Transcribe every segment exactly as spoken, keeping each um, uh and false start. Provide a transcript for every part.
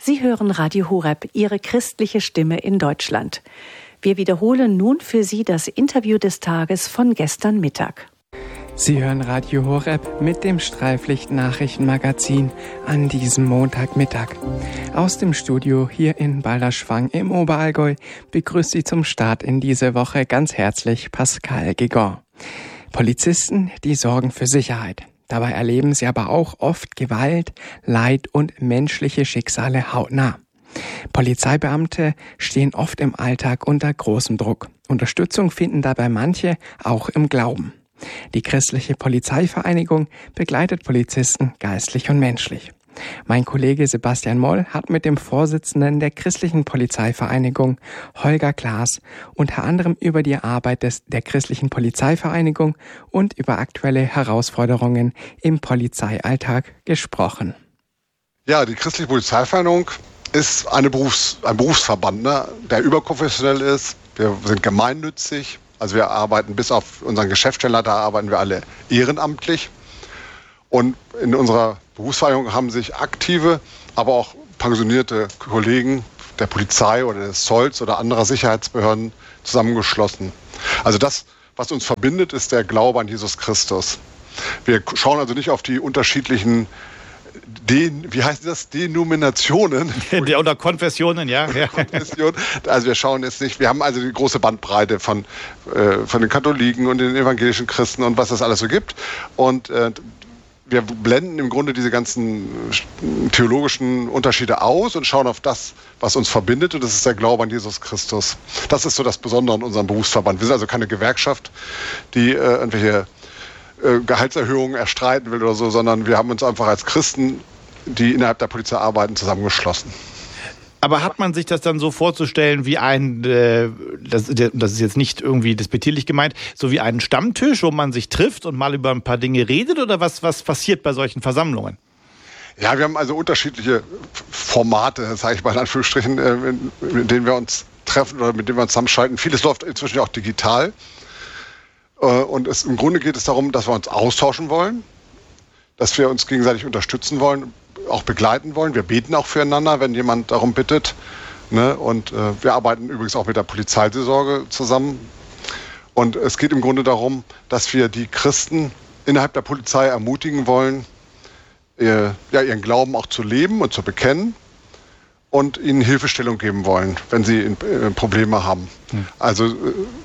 Sie hören Radio Horeb, Ihre christliche Stimme in Deutschland. Wir wiederholen nun für Sie das Interview des Tages von gestern Mittag. Sie hören Radio Horeb mit dem Streiflicht-Nachrichtenmagazin an diesem Montagmittag. Aus dem Studio hier in Balderschwang im Oberallgäu begrüßt Sie zum Start in diese Woche ganz herzlich Pascal Gigon. Polizisten, die sorgen für Sicherheit. Dabei erleben sie aber auch oft Gewalt, Leid und menschliche Schicksale hautnah. Polizeibeamte stehen oft im Alltag unter großem Druck. Unterstützung finden dabei manche auch im Glauben. Die christliche Polizeivereinigung begleitet Polizisten geistlich und menschlich. Mein Kollege Sebastian Moll hat mit dem Vorsitzenden der christlichen Polizeivereinigung, Holger Klaas, unter anderem über die Arbeit des, der christlichen Polizeivereinigung und über aktuelle Herausforderungen im Polizeialltag gesprochen. Ja, die christliche Polizeivereinigung ist eine Berufs-, ein Berufsverband, ne, der überprofessionell ist. Wir sind gemeinnützig, also wir arbeiten bis auf unseren Geschäftsstellen, da arbeiten wir alle ehrenamtlich. Und in unserer Berufsvereinigung haben sich aktive, aber auch pensionierte Kollegen der Polizei oder des Zolls oder anderer Sicherheitsbehörden zusammengeschlossen. Also das, was uns verbindet, ist der Glaube an Jesus Christus. Wir schauen also nicht auf die unterschiedlichen Den, wie heißt das? Denominationen. Oder Konfessionen, ja. Konfession. Also wir schauen jetzt nicht, wir haben also die große Bandbreite von, äh, von den Katholiken und den evangelischen Christen und was es alles so gibt. Und äh, wir blenden im Grunde diese ganzen theologischen Unterschiede aus und schauen auf das, was uns verbindet. Und das ist der Glaube an Jesus Christus. Das ist so das Besondere an unserem Berufsverband. Wir sind also keine Gewerkschaft, die äh, irgendwelche äh, Gehaltserhöhungen erstreiten will oder so, sondern wir haben uns einfach als Christen, die innerhalb der Polizei arbeiten, zusammengeschlossen. Aber hat man sich das dann so vorzustellen wie ein, äh, das, das ist jetzt nicht irgendwie despektierlich gemeint, so wie einen Stammtisch, wo man sich trifft und mal über ein paar Dinge redet, oder was, was passiert bei solchen Versammlungen? Ja, wir haben also unterschiedliche Formate, sage ich mal in Anführungsstrichen, äh, mit denen wir uns treffen oder mit denen wir uns zusammenschalten. Vieles läuft inzwischen auch digital. Äh, und es, im Grunde geht es darum, dass wir uns austauschen wollen, dass wir uns gegenseitig unterstützen wollen, auch begleiten wollen. Wir beten auch füreinander, wenn jemand darum bittet. Ne? Und äh, wir arbeiten übrigens auch mit der Polizeiseelsorge zusammen. Und es geht im Grunde darum, dass wir die Christen innerhalb der Polizei ermutigen wollen, ihr, ja, ihren Glauben auch zu leben und zu bekennen und ihnen Hilfestellung geben wollen, wenn sie in, äh, Probleme haben. Hm. Also äh,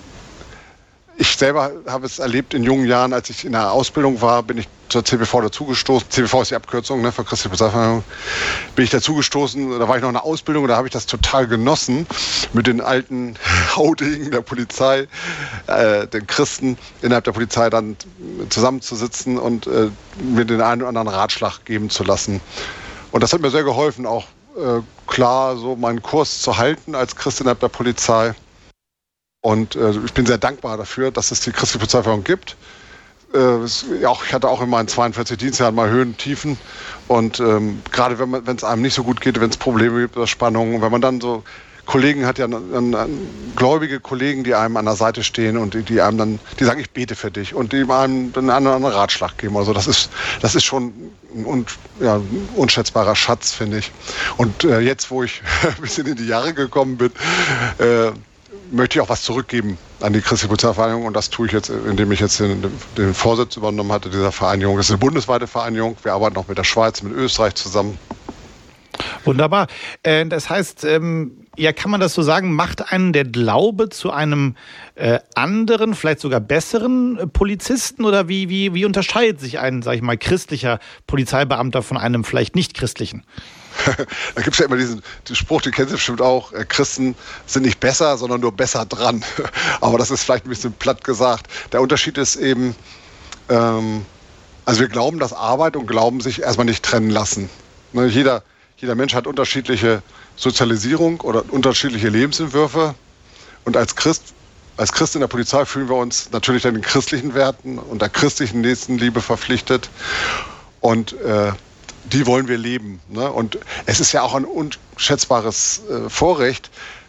ich selber habe es erlebt in jungen Jahren, als ich in der Ausbildung war, bin ich zur C B V dazugestoßen. C B V ist die Abkürzung, ne, für christliche Polizeivereinigung. Bin ich dazugestoßen, da war ich noch in der Ausbildung, da habe ich das total genossen, mit den alten Haudegen der Polizei, äh, den Christen innerhalb der Polizei dann zusammenzusitzen und äh, mir den einen oder anderen Ratschlag geben zu lassen. Und das hat mir sehr geholfen, auch äh, klar so meinen Kurs zu halten als Christ innerhalb der Polizei. Und äh, ich bin sehr dankbar dafür, dass es die christliche Polizeivereinigung gibt. Äh, es, ja, auch, ich hatte auch in meinen zweiundvierzig Dienstjahren mal Höhen und Tiefen. Und ähm, gerade wenn man, wenn es einem nicht so gut geht, wenn es Probleme gibt oder Spannungen, wenn man dann so Kollegen hat, ja an, an, gläubige Kollegen, die einem an der Seite stehen und die, die einem dann, die sagen, ich bete für dich und die einem dann einen oder anderen Ratschlag geben. Also das ist, das ist schon ein, un, ja, ein unschätzbarer Schatz, finde ich. Und äh, jetzt, wo ich ein bisschen in die Jahre gekommen bin, äh, möchte ich auch was zurückgeben an die christliche Polizeivereinigung, und das tue ich jetzt, indem ich jetzt den, den Vorsitz übernommen hatte dieser Vereinigung. Das ist eine bundesweite Vereinigung. Wir arbeiten auch mit der Schweiz, mit Österreich zusammen. Wunderbar. Das heißt, ja, kann man das so sagen, macht einen der Glaube zu einem anderen, vielleicht sogar besseren Polizisten, oder wie, wie, wie unterscheidet sich ein, sag ich mal, christlicher Polizeibeamter von einem vielleicht nicht christlichen? Da gibt es ja immer diesen, diesen Spruch, den kennen Sie bestimmt auch, äh, Christen sind nicht besser, sondern nur besser dran. Aber das ist vielleicht ein bisschen platt gesagt. Der Unterschied ist eben, ähm, also wir glauben, dass Arbeit und Glauben sich erstmal nicht trennen lassen. Ne, jeder, jeder Mensch hat unterschiedliche Sozialisierung oder unterschiedliche Lebensentwürfe. Und als Christ, als Christ in der Polizei fühlen wir uns natürlich den christlichen Werten und der christlichen Nächstenliebe verpflichtet. Und äh, die wollen wir leben. Ne? Und es ist ja auch ein unschätzbares äh, Vorrecht,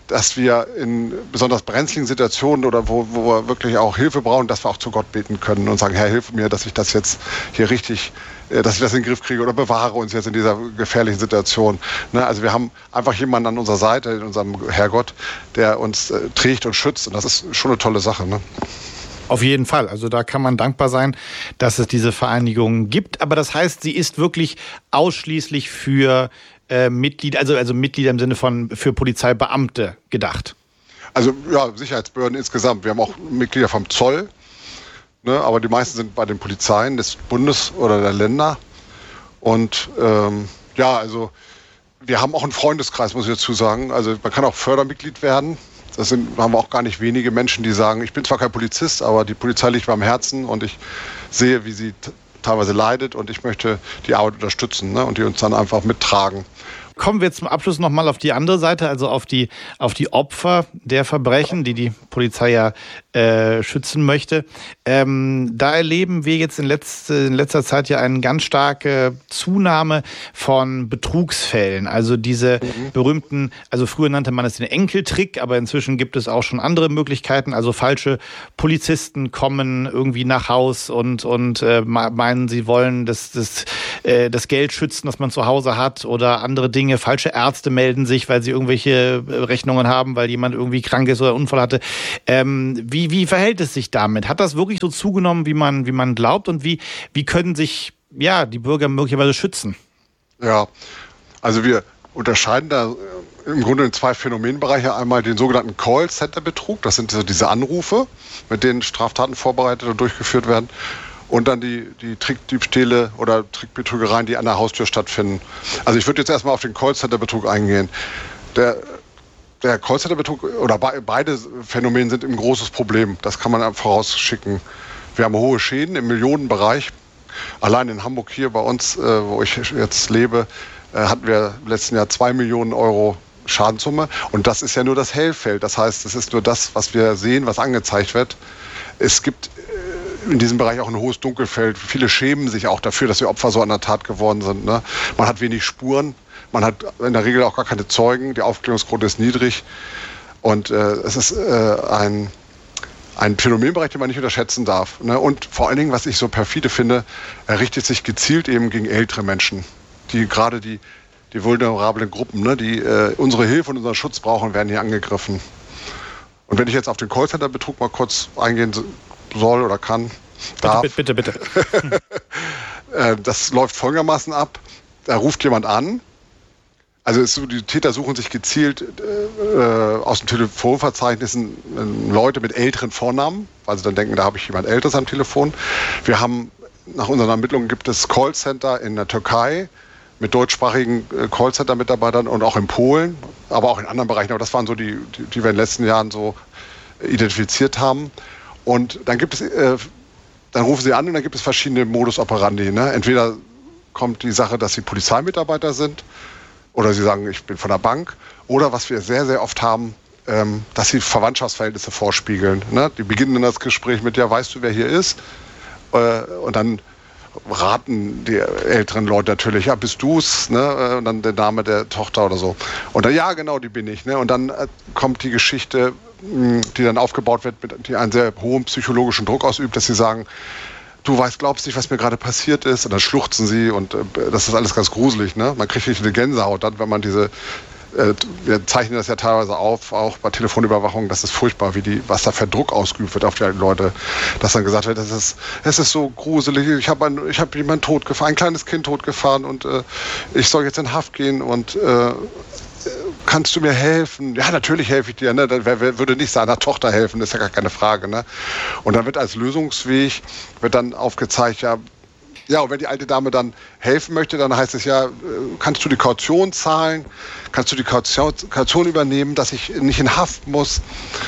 dass wir in besonders brenzligen Situationen oder wo, wo wir wirklich auch Hilfe brauchen, dass wir auch zu Gott beten können und sagen, Herr, hilf mir, dass ich das jetzt hier richtig, dass ich das in den Griff kriege oder bewahre uns jetzt in dieser gefährlichen Situation. Ne? Also wir haben einfach jemanden an unserer Seite, in unserem Herrgott, der uns äh, trägt und schützt und das ist schon eine tolle Sache. Ne? Auf jeden Fall. Also da kann man dankbar sein, dass es diese Vereinigung gibt. Aber das heißt, sie ist wirklich ausschließlich für äh, Mitglieder, also, also Mitglieder im Sinne von für Polizeibeamte gedacht. Also ja, Sicherheitsbehörden insgesamt. Wir haben auch Mitglieder vom Zoll, ne, aber die meisten sind bei den Polizeien des Bundes oder der Länder. Und ähm, ja, also wir haben auch einen Freundeskreis, muss ich dazu sagen. Also man kann auch Fördermitglied werden. Das sind, haben wir auch gar nicht wenige Menschen, die sagen, ich bin zwar kein Polizist, aber die Polizei liegt mir am Herzen und ich sehe, wie sie t- teilweise leidet und ich möchte die Arbeit unterstützen, ne, und die uns dann einfach mittragen. Kommen wir zum Abschluss nochmal auf die andere Seite, also auf die, auf die Opfer der Verbrechen, die die Polizei ja äh, schützen möchte. Ähm, da erleben wir jetzt in, letzt, in letzter Zeit ja eine ganz starke Zunahme von Betrugsfällen. Also diese mhm. berühmten, also früher nannte man es den Enkeltrick, aber inzwischen gibt es auch schon andere Möglichkeiten. Also falsche Polizisten kommen irgendwie nach Haus und, und äh, meinen, sie wollen das, das, äh, das Geld schützen, das man zu Hause hat oder andere Dinge. Falsche Ärzte melden sich, weil sie irgendwelche Rechnungen haben, weil jemand irgendwie krank ist oder einen Unfall hatte. Ähm, wie, wie verhält es sich damit? Hat das wirklich so zugenommen, wie man, wie man glaubt? Und wie, wie können sich ja, die Bürger möglicherweise schützen? Ja, also wir unterscheiden da im Grunde in zwei Phänomenbereiche. Einmal den sogenannten Call-Center-Betrug. Das sind so diese Anrufe, mit denen Straftaten vorbereitet und durchgeführt werden. Und dann die, die Trickdiebstähle oder Trickbetrügereien, die an der Haustür stattfinden. Also ich würde jetzt erstmal auf den Callcenter-Betrug eingehen. Der, der Callcenter-Betrug oder be- beide Phänomene sind ein großes Problem. Das kann man vorausschicken. Wir haben hohe Schäden im Millionenbereich. Allein in Hamburg hier bei uns, äh, wo ich jetzt lebe, äh, hatten wir im letzten Jahr zwei Millionen Euro Schadenssumme. Und das ist ja nur das Hellfeld. Das heißt, es ist nur das, was wir sehen, was angezeigt wird. Es gibt in diesem Bereich auch ein hohes Dunkelfeld. Viele schämen sich auch dafür, dass sie Opfer so einer Tat geworden sind. Ne? Man hat wenig Spuren, man hat in der Regel auch gar keine Zeugen, die Aufklärungsquote ist niedrig und äh, es ist äh, ein, ein Phänomenbereich, den man nicht unterschätzen darf. Ne? Und vor allen Dingen, was ich so perfide finde, er richtet sich gezielt eben gegen ältere Menschen, die gerade die, die vulnerablen Gruppen, ne, die äh, unsere Hilfe und unseren Schutz brauchen, werden hier angegriffen. Und wenn ich jetzt auf den Callcenter-Betrug mal kurz eingehen soll oder kann, darf. Bitte, bitte, bitte. Das läuft folgendermaßen ab. Da ruft jemand an. Also ist so, die Täter suchen sich gezielt äh, aus den Telefonverzeichnissen äh, Leute mit älteren Vornamen, weil sie dann denken, da habe ich jemand Älteres am Telefon. Wir haben, nach unseren Ermittlungen gibt es Callcenter in der Türkei mit deutschsprachigen äh, Callcenter-Mitarbeitern und auch in Polen, aber auch in anderen Bereichen. Aber das waren so die, die, die wir in den letzten Jahren so identifiziert haben. Und dann gibt es, äh, dann rufen sie an und dann gibt es verschiedene Modus operandi. Ne? Entweder kommt die Sache, dass sie Polizeimitarbeiter sind oder sie sagen, ich bin von der Bank. Oder was wir sehr, sehr oft haben, ähm, dass sie Verwandtschaftsverhältnisse vorspiegeln. Ne? Die beginnen dann das Gespräch mit, ja, weißt du, wer hier ist? Äh, und dann raten die älteren Leute natürlich, ja, bist du's? Ne? Und dann der Name der Tochter oder so. Und dann, ja, genau, die bin ich. Ne? Und dann äh, kommt die Geschichte, die dann aufgebaut wird, die einen sehr hohen psychologischen Druck ausübt, dass sie sagen, du weißt, glaubst nicht, was mir gerade passiert ist. Und dann schluchzen sie und äh, das ist alles ganz gruselig. Ne? Man kriegt nicht eine Gänsehaut dann, wenn man diese, äh, wir zeichnen das ja teilweise auf, auch bei Telefonüberwachung, das ist furchtbar, wie die, was da für Druck ausgeübt wird auf die alten Leute. Dass dann gesagt wird, das ist, es ist so gruselig, ich habe ich hab jemanden totgefahren, ein kleines Kind totgefahren und äh, ich soll jetzt in Haft gehen und äh, kannst du mir helfen? Ja, natürlich helfe ich dir. Ne? Wer, wer würde nicht seiner Tochter helfen? Das ist ja gar keine Frage. Ne? Und dann wird als Lösungsweg wird dann aufgezeigt, ja, ja, und wenn die alte Dame dann helfen möchte, dann heißt es ja, kannst du die Kaution zahlen? Kannst du die Kaution, Kaution übernehmen, dass ich nicht in Haft muss?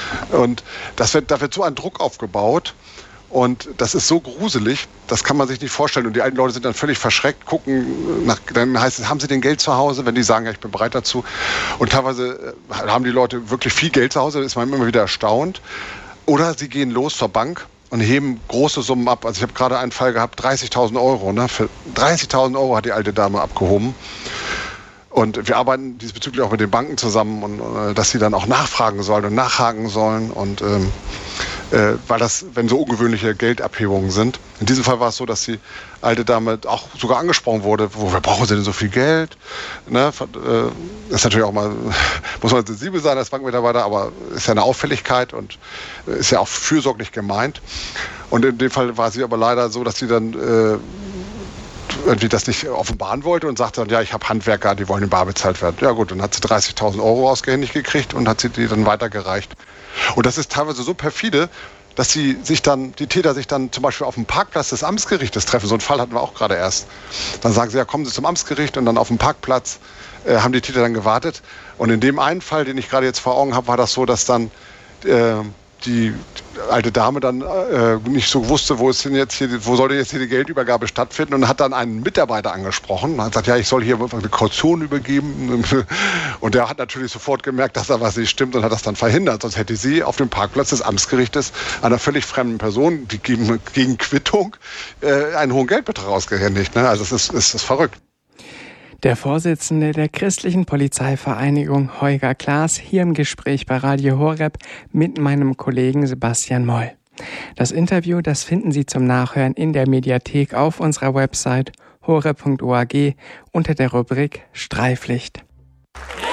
Und das wird, da wird so ein Druck aufgebaut. Und das ist so gruselig, das kann man sich nicht vorstellen. Und die alten Leute sind dann völlig verschreckt, gucken, nach, dann heißt es, haben sie denn Geld zu Hause? Wenn die sagen, ja, ich bin bereit dazu. Und teilweise haben die Leute wirklich viel Geld zu Hause, da ist man immer wieder erstaunt. Oder sie gehen los zur Bank und heben große Summen ab. Also ich habe gerade einen Fall gehabt, dreißigtausend Euro. Ne? Für dreißigtausend Euro hat die alte Dame abgehoben. Und wir arbeiten diesbezüglich auch mit den Banken zusammen, und äh, dass sie dann auch nachfragen sollen und nachhaken sollen. Und ähm, äh, weil das, wenn so ungewöhnliche Geldabhebungen sind. In diesem Fall war es so, dass die alte Dame auch sogar angesprochen wurde, wofür brauchen sie denn so viel Geld? Ne? Äh, ist natürlich auch mal, muss man sensibel sein als Bankmitarbeiter, aber ist ja eine Auffälligkeit und ist ja auch fürsorglich gemeint. Und in dem Fall war sie aber leider so, dass sie dann äh, irgendwie das nicht offenbaren wollte und sagte dann, ja, ich habe Handwerker, die wollen in bar bezahlt werden. Ja gut, dann hat sie dreißigtausend Euro ausgehändigt gekriegt und hat sie die dann weitergereicht. Und das ist teilweise so perfide, dass sie sich dann, die Täter sich dann zum Beispiel auf dem Parkplatz des Amtsgerichtes treffen. So einen Fall hatten wir auch gerade erst. Dann sagen sie, ja, kommen Sie zum Amtsgericht, und dann auf dem Parkplatz äh, haben die Täter dann gewartet. Und in dem einen Fall, den ich gerade jetzt vor Augen habe, war das so, dass dann äh, die alte Dame dann äh, nicht so wusste, wo ist denn jetzt hier, wo sollte jetzt hier die Geldübergabe stattfinden, und hat dann einen Mitarbeiter angesprochen und hat gesagt, ja, ich soll hier eine Kaution übergeben, und der hat natürlich sofort gemerkt, dass da was nicht stimmt, und hat das dann verhindert, sonst hätte sie auf dem Parkplatz des Amtsgerichtes einer völlig fremden Person, die gegen, gegen Quittung äh, einen hohen Geldbetrag ausgehändigt. Ne? Also es ist, es ist verrückt. Der Vorsitzende der Christlichen Polizeivereinigung, Holger Klaas, hier im Gespräch bei Radio Horeb mit meinem Kollegen Sebastian Moll. Das Interview, das finden Sie zum Nachhören in der Mediathek auf unserer Website horeb punkt org unter der Rubrik Streiflicht.